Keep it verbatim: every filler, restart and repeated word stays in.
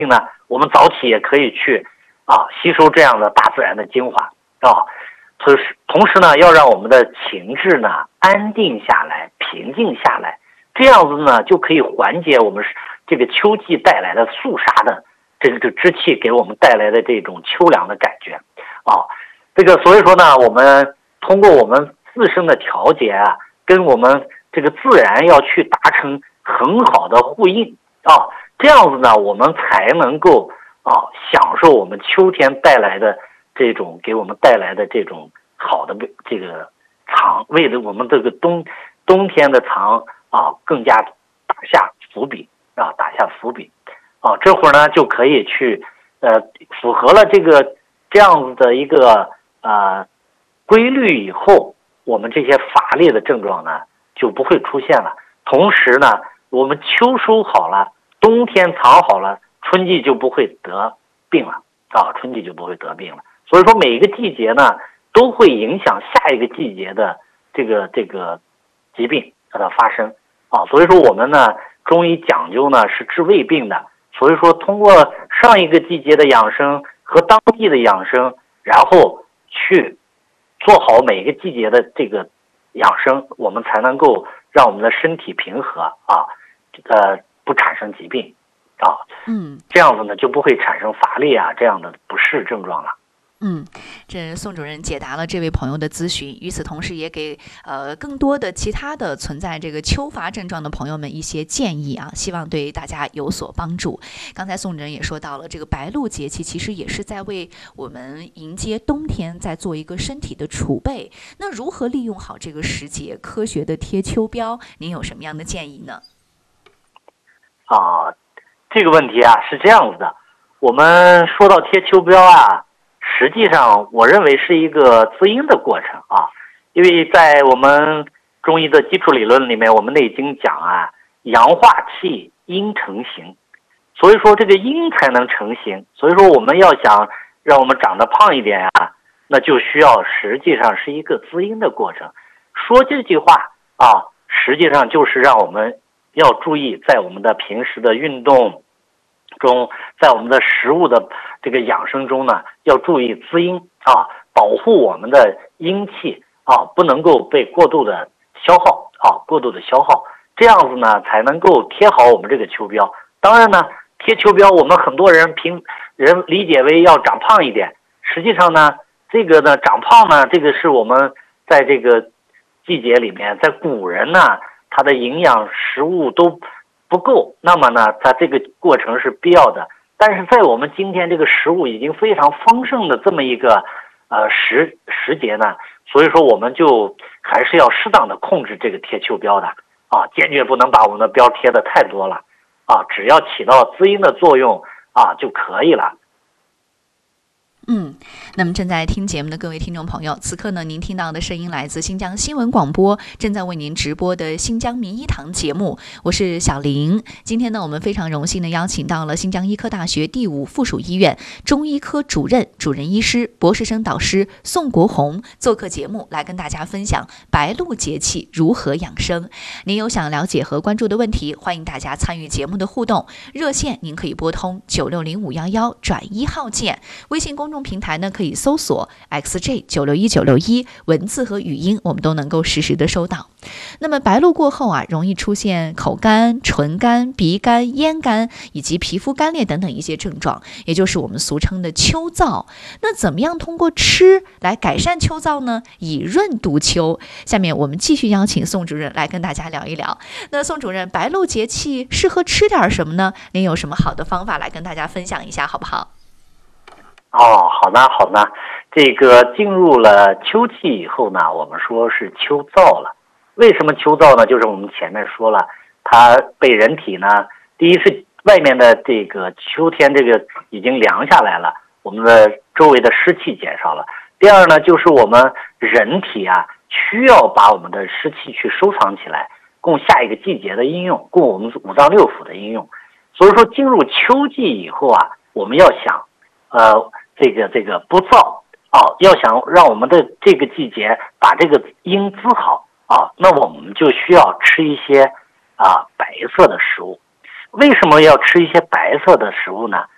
呢，我们早起也可以去啊吸收这样的大自然的精华啊。同时同时呢，要让我们的情志呢安定下来，平静下来，这样子呢就可以缓解我们这个秋季带来的肃杀的这个这支气给我们带来的这种秋凉的感觉啊。这个所以说呢，我们通过我们自身的调节啊，跟我们这个自然要去达成很好的呼应啊，这样子呢，我们才能够啊享受我们秋天带来的这种给我们带来的这种好的这个藏，为了我们这个冬冬天的藏啊更加打下伏笔啊，打下伏笔啊，这会儿呢就可以去呃符合了这个这样子的一个呃规律以后，我们这些乏力的症状呢就不会出现了。同时呢，我们秋收好了，冬天藏好了，春季就不会得病了啊，春季就不会得病了。所以说每一个季节呢都会影响下一个季节的这个这个疾病它的发生啊。所以说我们呢中医讲究呢是治未病的，所以说通过上一个季节的养生和当季的养生，然后去做好每一个季节的这个养生，我们才能够让我们的身体平和啊，呃不产生疾病啊， 嗯， 这样子呢就不会产生乏力啊这样的不适症状了。 嗯，这宋主任解答了这位朋友的咨询，与此同时也给呃更多的其他的存在这个秋乏症状的朋友们一些建议啊，希望对大家有所帮助。刚才宋主任也说到了，这个白露节气其实也是在为我们迎接冬天在做一个身体的储备。那如何利用好这个时节，科学的贴秋膘，您有什么样的建议呢？ 啊，这个问题啊是这样子的，我们说到贴秋膘啊，实际上我认为是一个滋阴的过程啊，因为在我们中医的基础理论里面，我们内经讲啊，阳化气，阴成形，所以说这个阴才能成形，所以说我们要想让我们长得胖一点啊，那就需要实际上是一个滋阴的过程。说这句话啊，实际上就是让我们要注意在我们的平时的运动中，在我们的食物的这个养生中呢，要注意滋阴啊，保护我们的阴气啊，不能够被过度的消耗啊，过度的消耗，这样子呢才能够贴好我们这个秋膘。当然呢，贴秋膘我们很多人平人理解为要长胖一点，实际上呢，这个呢长胖呢，这个是我们在这个季节里面，在古人呢，他的营养食物都不够，那么呢，它这个过程是必要的。但是在我们今天这个食物已经非常丰盛的这么一个呃时时节呢，所以说我们就还是要适当的控制这个贴秋膘的啊，坚决不能把我们的膘贴的太多了啊，只要起到滋阴的作用啊就可以了。 嗯，那么正在听节目的各位听众朋友，此刻呢，您听到的声音来自新疆新闻广播，正在为您直播的新疆名医堂节目，我是小玲。今天呢，我们非常荣幸的邀请到了新疆医科大学第五附属医院中医科主任、主任医师、博士生导师宋国红做客节目，来跟大家分享白露节气如何养生。您有想了解和关注的问题，欢迎大家参与节目的互动。热线您可以拨通九六零五幺幺转一号键，微信公众平台呢可以搜索 X J 九六一九六一，文字和语音我们都能够实时的收到。那么白露过后啊，容易出现口干、唇干、鼻干、咽干以及皮肤干裂等等一些症状，也就是我们俗称的秋燥。那怎么样通过吃来改善秋燥呢？以润度秋。下面我们继续邀请宋主任来跟大家聊一聊。那宋主任，白露节气适合吃点什么呢？您有什么好的方法来跟大家分享一下好不好？ 哦，好的好的，这个进入了秋季以后呢，我们说是秋燥了。为什么秋燥呢？就是我们前面说了，它被人体呢，第一是外面的这个秋天这个已经凉下来了，我们的周围的湿气减少了。第二呢，就是我们人体啊，需要把我们的湿气去收藏起来，供下一个季节的应用，供我们五脏六腑的应用。所以说进入秋季以后啊，我们要想呃这个这个不燥啊，要想让我们的这个季节把这个阴滋好啊，那我们就需要吃一些啊白色的食物。为什么要吃一些白色的食物呢？